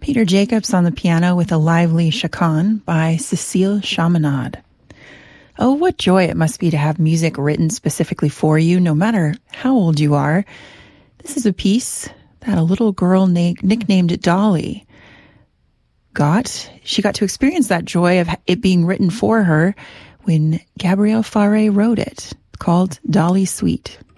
Peter Jacobs on the piano with a lively chaconne by Cécile Chaminade. Oh, what joy it must be to have music written specifically for you, no matter how old you are. This is a piece that a little girl nicknamed Dolly got. She got to experience that joy of it being written for her when Gabriel Fauré wrote it, called Dolly Suite.